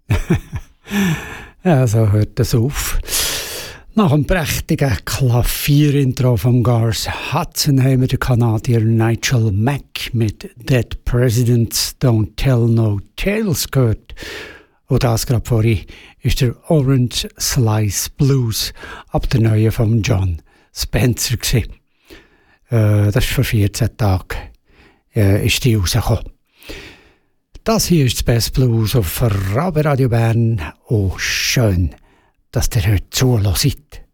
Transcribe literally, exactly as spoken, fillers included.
Ja, so hört das auf. Nach dem prächtigen Klavierintro von Garth Hudson haben wir den Kanadier Nigel Mack mit Dead Presidents Don't Tell No Tales gehört. Und das gerade vorhin ist der Orange Slice Blues ab der neuen von John Spencer gewesen. Äh, das ist vor vierzehn Tagen äh, ist die rausgekommen. Das hier ist das Best Blues auf Radio Bern. Oh, schön, dass ihr heute zuhört.